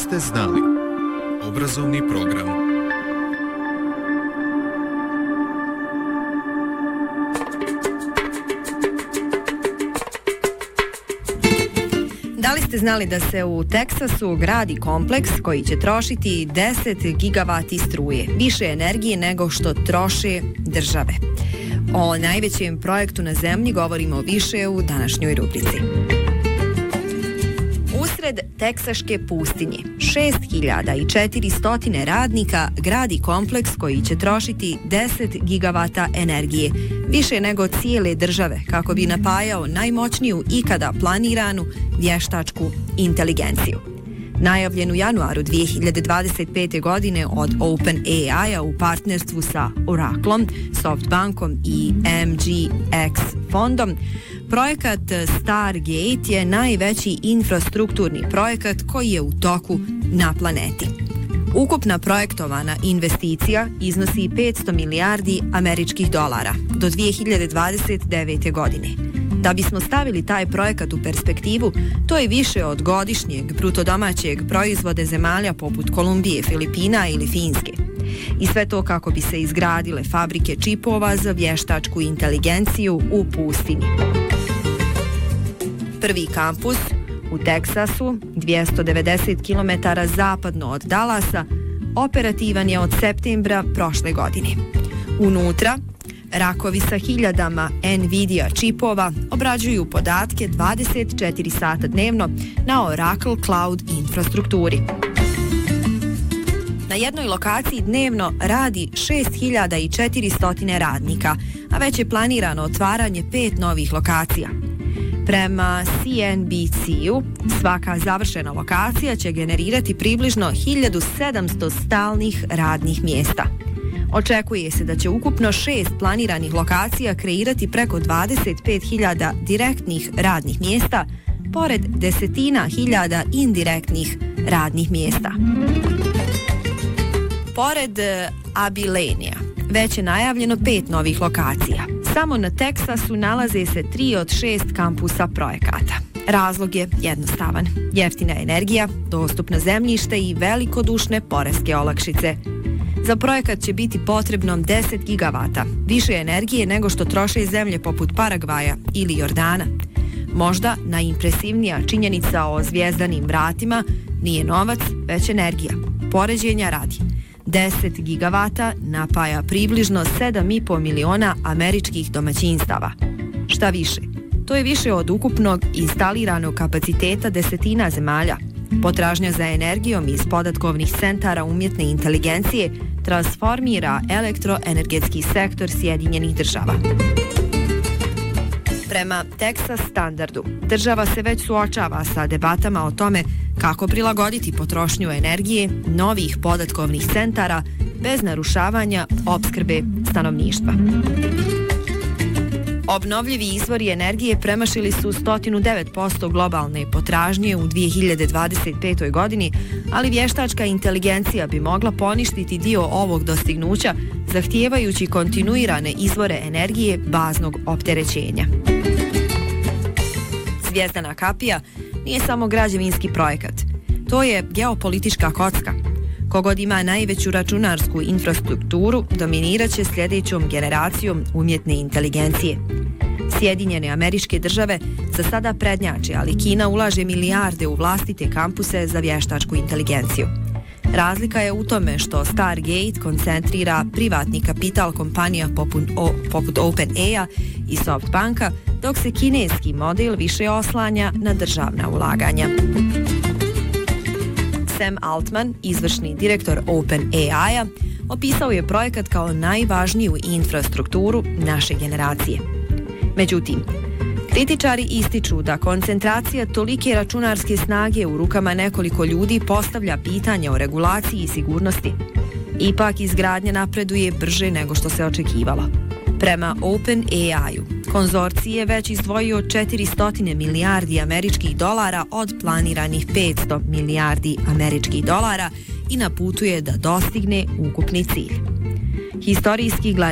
ste znali? Obrazovni program. Da li ste znali da se u Teksasu gradi kompleks koji će trošiti 10 gigavati struje, više energije nego što troše države? O najvećem projektu na zemlji govorimo više u današnjoj rubrici. Usred teksaške pustinje 6400 radnika gradi kompleks koji će trošiti 10 gigavata energije, više nego cijele države, kako bi napajao najmoćniju ikada planiranu vještačku inteligenciju. Najavljen u januaru 2025. godine od OpenAI-a u partnerstvu sa Oracleom, Softbankom i MGX fondom, projekat Stargate je najveći infrastrukturni projekat koji je u toku na planeti. Ukupna projektovana investicija iznosi 500 milijardi američkih dolara do 2029. godine. Da bismo stavili taj projekat u perspektivu, to je više od godišnjeg brutodomaćeg proizvoda zemalja poput Kolumbije, Filipina ili Finske. I sve to kako bi se izgradile fabrike čipova za vještačku inteligenciju u pustinji. Prvi kampus u Teksasu, 290 km zapadno od Dallasa, operativan je od septembra prošle godine. Unutra, rakovi sa hiljadama NVIDIA čipova obrađuju podatke 24 sata dnevno na Oracle Cloud infrastrukturi. Na jednoj lokaciji dnevno radi 6400 radnika, a već je planirano otvaranje 5 novih lokacija. Prema CNBC-u, svaka završena lokacija će generirati približno 1700 stalnih radnih mjesta. Očekuje se da će ukupno 6 planiranih lokacija kreirati preko 25.000 direktnih radnih mjesta, pored desetina hiljada indirektnih radnih mjesta. Pored Abilenija, već je najavljeno 5 novih lokacija. Samo na Teksasu nalaze se 3 od 6 kampusa projekata. Razlog je jednostavan. Jeftina energija, dostupno zemljište i velikodušne poreske olakšice. Za projekat će biti potrebno 10 gigavata, više energije nego što troše zemlje poput Paragvaja ili Jordana. Možda najimpresivnija činjenica o zvjezdanim vratima nije novac, već energija. Poređenja radi. 10 gigavata napaja približno 7,5 miliona američkih domaćinstava. Šta više, to je više od ukupnog instaliranog kapaciteta desetina zemalja. Potražnja za energijom iz podatkovnih centara umjetne inteligencije transformira elektroenergetski sektor Sjedinjenih država. Prema Texas standardu, država se već suočava sa debatama o tome kako prilagoditi potrošnju energije novih podatkovnih centara bez narušavanja opskrbe stanovništva. Obnovljivi izvori energije premašili su 109% globalne potražnje u 2025. godini, ali vještačka inteligencija bi mogla poništiti dio ovog dostignuća, zahtijevajući kontinuirane izvore energije baznog opterećenja. Zvijezdana kapija nije samo građevinski projekat. To je geopolitička kocka. Kogod ima najveću računarsku infrastrukturu, dominirat će sljedećom generacijom umjetne inteligencije. Sjedinjene Američke Države za sada prednjače, ali Kina ulaže milijarde u vlastite kampuse za vještačku inteligenciju. Razlika je u tome što Stargate koncentrira privatni kapital kompanija poput OpenAI-a i Softbanka, dok se kineski model više oslanja na državna ulaganja. Sam Altman, izvršni direktor OpenAI-a, opisao je projekat kao najvažniju infrastrukturu naše generacije. Međutim, kritičari ističu da koncentracija tolike računarske snage u rukama nekoliko ljudi postavlja pitanje o regulaciji i sigurnosti. Ipak izgradnja napreduje brže nego što se očekivalo. Prema OpenAI-u, konzorcij je već izdvojio 400 milijardi američkih dolara od planiranih 500 milijardi američkih dolara i na putu je da dostigne ukupni cilj. Historijski